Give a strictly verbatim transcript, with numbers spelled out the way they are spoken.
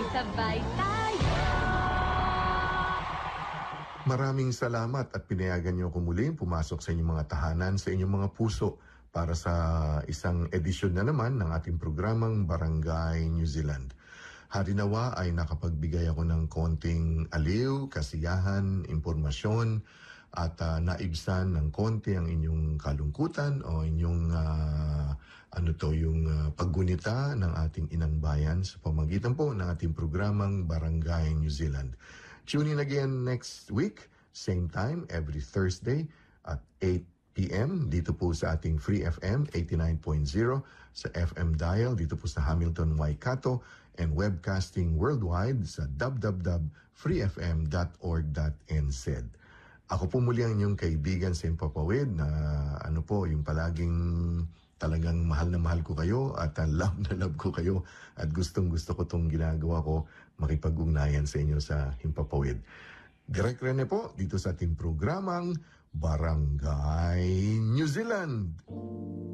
sabay tayo. Maraming salamat at pinayagan niyo ako muling pumasok sa inyong mga tahanan, sa inyong mga puso para sa isang edisyon na naman ng ating programang Barangay New Zealand. Harinawa ay nakapagbigay ako ng konting aliw, kasiyahan, impormasyon at uh, naibsan ng konti ang inyong kalungkutan o inyong uh, ano to, yung uh, paggunita ng ating inang bayan sa pamagitan po ng ating programang Barangay New Zealand. Tune in again next week, same time, every Thursday at eight p.m. dito po sa ating Free F M eighty-nine point zero sa F M dial dito po sa Hamilton, Waikato and webcasting worldwide sa w w w dot free f m dot org dot n z. Ako po muli ang inyong kaibigan sa Impapawid na ano po, yung palaging talagang mahal na mahal ko kayo at uh, love na love ko kayo at gustong gusto ko itong ginagawa ko makipag-ugnayan sa inyo sa Himpapawid. Greg Rene po dito sa ating programang Barangay New Zealand.